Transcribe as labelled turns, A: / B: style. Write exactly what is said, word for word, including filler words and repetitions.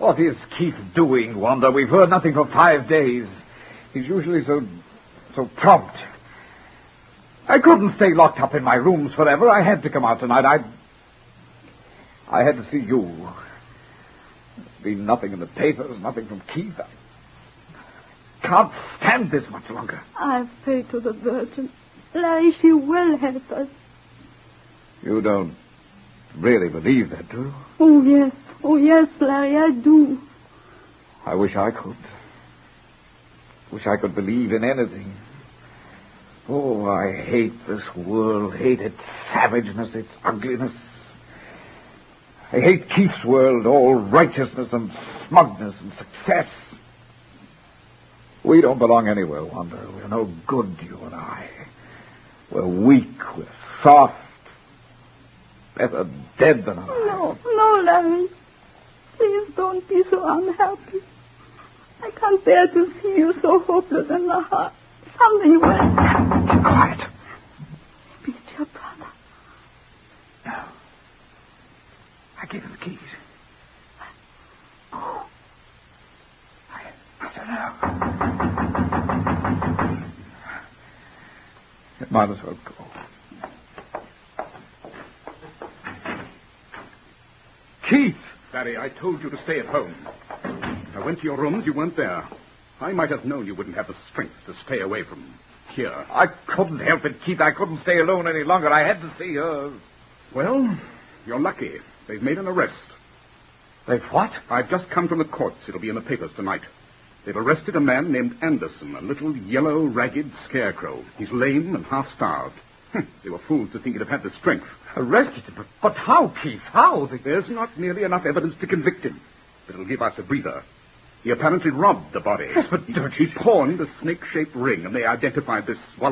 A: What is Keith doing, Wanda? We've heard nothing for five days. He's usually so... so prompt. I couldn't stay locked up in my rooms forever. I had to come out tonight. I... I had to see you. There's been nothing in the papers, nothing from Keith. I can't stand this much longer.
B: I've prayed to the Virgin. Larry, she will help us.
A: You don't really believe that, do you?
B: Oh, yes. Oh, yes, Larry, I do.
A: I wish I could. Wish I could believe in anything. Oh, I hate this world. Hate its savageness, its ugliness. I hate Keith's world, all righteousness and smugness and success. We don't belong anywhere, Wanda. We're no good, you and I. We're weak, we're soft. Better dead than alive.
B: No, no, Larry. Please don't be so unhappy. I can't bear to see you so hopeless in the heart. Something will...
A: Keep quiet.
B: Maybe it's your brother.
A: No. I gave him the keys.
B: Oh.
A: I, I don't know. It might as well go. Keith!
C: Barry, I told you to stay at home. I went to your rooms, you weren't there. I might have known you wouldn't have the strength to stay away from here.
A: I couldn't help it, Keith. I couldn't stay alone any longer. I had to see her.
C: Well, you're lucky. They've made an arrest.
A: They've what?
C: I've just come from the courts. It'll be in the papers tonight. They've arrested a man named Anderson, a little yellow, ragged scarecrow. He's lame and half-starved. They were fools to think he'd have had the strength.
A: Arrested him? But, but how, Keith? How? They...
C: There's not nearly enough evidence to convict him. But it'll give us a breather. He apparently robbed the body.
A: Yes, but
C: he,
A: don't
C: he
A: you...
C: pawned a snake-shaped ring, and they identified this swallow.